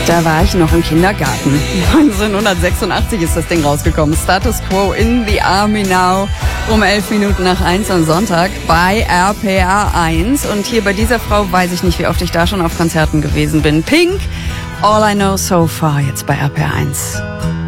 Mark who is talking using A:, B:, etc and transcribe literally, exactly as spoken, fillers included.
A: Da war ich noch im Kindergarten. neunzehnhundertsechsundachtzig ist das Ding rausgekommen. Status Quo in the Army Now. Um elf Minuten nach eins am Sonntag bei R P R eins. Und hier bei dieser Frau weiß ich nicht, wie oft ich da schon auf Konzerten gewesen bin. Pink, All I Know So Far, jetzt bei R P R eins.